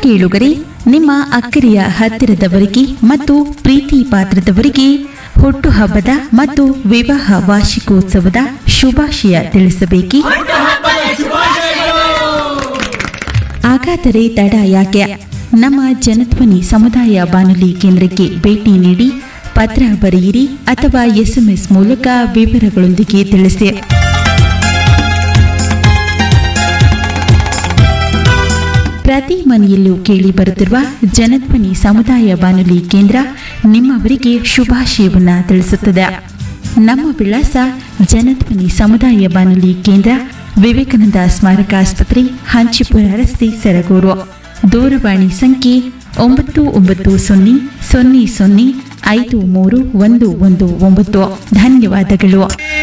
ಕೇಳುಗರೆ, ನಿಮ್ಮ ಅಕ್ಕರೆಯ ಹತ್ತಿರದವರಿಗೆ ಮತ್ತು ಪ್ರೀತಿ ಪಾತ್ರದವರಿಗೆ ಹುಟ್ಟುಹಬ್ಬದ ಮತ್ತು ವಿವಾಹ ವಾರ್ಷಿಕೋತ್ಸವದ ಶುಭಾಶಯ ತಿಳಿಸಬೇಕೇ? ಹಾಗಾದರೆ ತಡ ಯಾಕೆ? ನಮ್ಮ ಜನಧ್ವನಿ ಸಮುದಾಯ ಬಾನುಲಿ ಕೇಂದ್ರಕ್ಕೆ ಭೇಟಿ ನೀಡಿ ಪತ್ರ ಬರೆಯಿರಿ ಅಥವಾ SMS ಮೂಲಕ ವಿವರಗಳೊಂದಿಗೆ ತಿಳಿಸಿ. ಪ್ರತಿ ಮನೆಯಲ್ಲೂ ಕೇಳಿ ಬರುತ್ತಿರುವ ಜನಧ್ವನಿ ಸಮುದಾಯ ಬಾನುಲಿ ಕೇಂದ್ರ ನಿಮ್ಮವರಿಗೆ ಶುಭಾಶಯವನ್ನ ತಿಳಿಸುತ್ತದೆ. ನಮ್ಮ ವಿಳಾಸ ಜನಧ್ವನಿ ಸಮುದಾಯ ಬಾನುಲಿ ಕೇಂದ್ರ, ವಿವೇಕಾನಂದ ಸ್ಮಾರಕ ಆಸ್ಪತ್ರೆ, ಹಂಚಿಪುರ ರಸ್ತೆ, ಸರಗೂರು. ದೂರವಾಣಿ ಸಂಖ್ಯೆ 990000531119. ಧನ್ಯವಾದಗಳು.